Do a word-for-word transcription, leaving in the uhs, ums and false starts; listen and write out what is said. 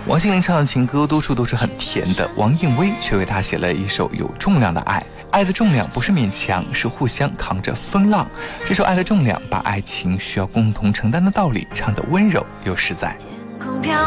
王心凌唱的情歌多数都是很甜的，王映薇却为她写了一首有重量的爱。爱的重量不是勉强，是互相扛着风浪。这首《爱的重量》把爱情需要共同承担的道理唱得温柔又实在。